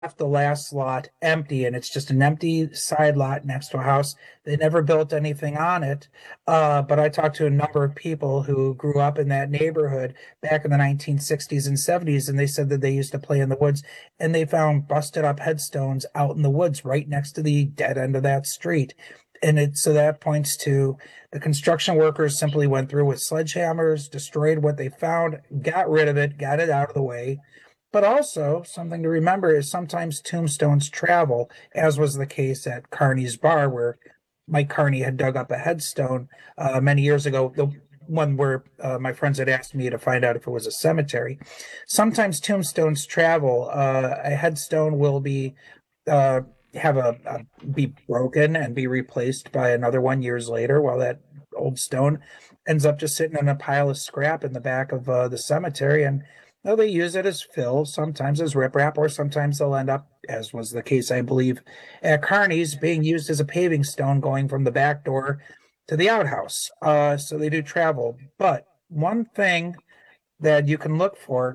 left the last lot empty, and it's just an empty side lot next to a house. They never built anything on it. But I talked to a number of people who grew up in that neighborhood back in the 1960s and 70s, and they said that they used to play in the woods, and they found busted up headstones out in the woods right next to the dead end of that street. And so that points to the construction workers simply went through with sledgehammers, destroyed what they found, got rid of it, got it out of the way. But also, something to remember is sometimes tombstones travel, as was the case at Carney's Bar, where Mike Carney had dug up a headstone many years ago. The one where my friends had asked me to find out if it was a cemetery. Sometimes tombstones travel. A headstone will uh, have be broken and be replaced by another one years later, while that old stone ends up just sitting in a pile of scrap in the back of the cemetery. And well, they use it as fill, sometimes as riprap, or sometimes they'll end up, as was the case, I believe, at Carney's, being used as a paving stone going from the back door to the outhouse. So they do travel. But one thing that you can look for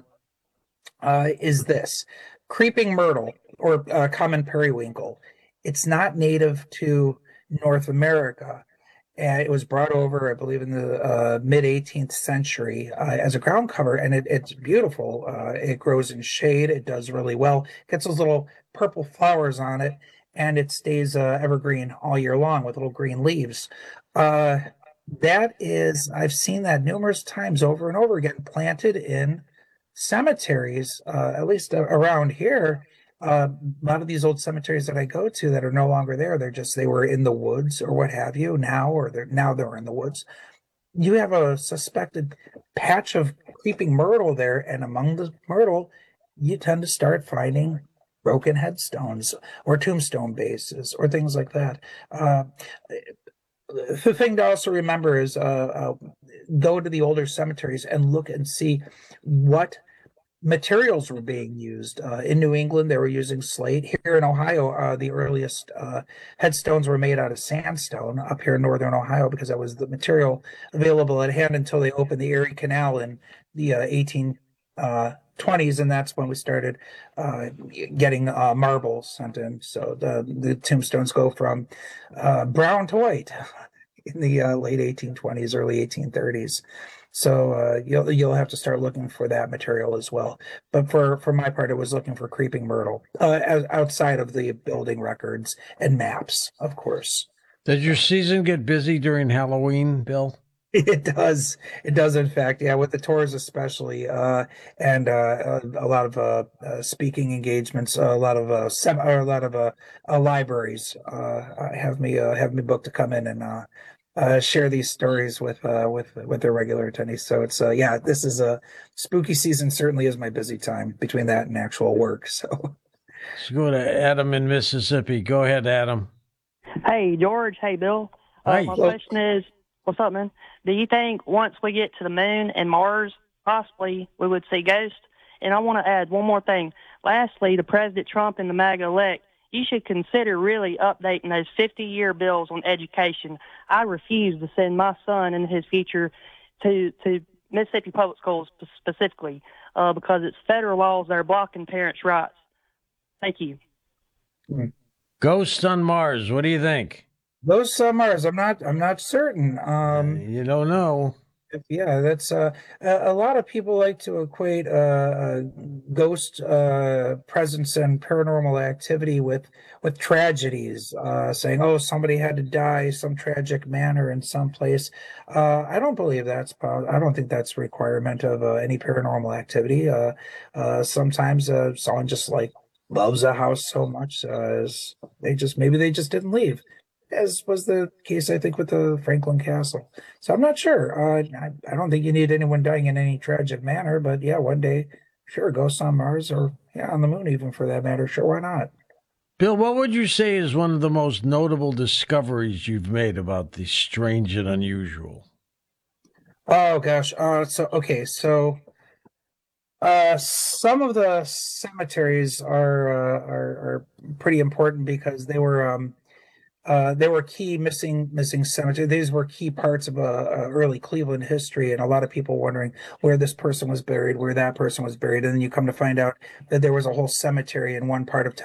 is this creeping myrtle, or common periwinkle. It's not native to North America. And it was brought over, I believe, in the mid 18th century as a ground cover, and it's beautiful. It grows in shade. It does really well. Gets those little purple flowers on it, and it stays evergreen all year long with little green leaves. Uh, I've seen that numerous times over and over again, planted in cemeteries, at least around here. A lot of these old cemeteries that I go to that are no longer there, they were in the woods or what have you now, or they're in the woods. You have a suspected patch of creeping myrtle there, and among the myrtle, you tend to start finding broken headstones or tombstone bases or things like that. The thing to also remember is go to the older cemeteries and look and see what materials were being used. In New England, they were using slate. Here in Ohio, the earliest headstones were made out of sandstone up here in northern Ohio, because that was the material available at hand until they opened the Erie Canal in the 1820s, and that's when we started getting marble sent in. So the tombstones go from brown to white in the late 1820s, early 1830s. So you'll have to start looking for that material as well. But for my part, it was looking for creeping myrtle outside of the building records and maps, of course. Does your season get busy during Halloween, Bill? It does. It does, in fact. Yeah, with the tours especially, and a lot of speaking engagements, a lot of or a lot of libraries have me booked to come in and share these stories with their regular attendees. So it's yeah, this is a spooky season. Certainly is my busy time between that and actual work. So Let's go to Adam in Mississippi. Go ahead, Adam. Hey, George. Hey, Bill. My Hi. well, question is, what's up, man? Do you think once we get to the moon and Mars, possibly we would see ghosts? And I want to add one more thing. Lastly, to President Trump and the MAGA elect, you should consider really updating those 50-year bills on education. I refuse to send my son and his future to Mississippi public schools specifically because it's federal laws that are blocking parents' rights. Thank you. Ghost on Mars. What do you think? those summers, I'm not certain. You don't know. Yeah, that's a lot of people like to equate ghost presence and paranormal activity with tragedies, saying, "Oh, somebody had to die some tragic manner in some place." I don't believe I don't think that's a requirement of any paranormal activity. Sometimes someone just like loves a house so much as maybe they just didn't leave, as was the case, I think, with the Franklin Castle. So I'm not sure. I don't think you need anyone dying in any tragic manner, but yeah, one day, sure, ghosts on Mars, or yeah, on the moon, even for that matter. Sure, why not? Bill, what would you say is one of the most notable discoveries you've made about the strange and unusual? Oh gosh. Some of the cemeteries are pretty important because they were there were key missing cemetery. These were key parts of early Cleveland history, and a lot of people wondering where this person was buried, where that person was buried, and then you come to find out that there was a whole cemetery in one part of town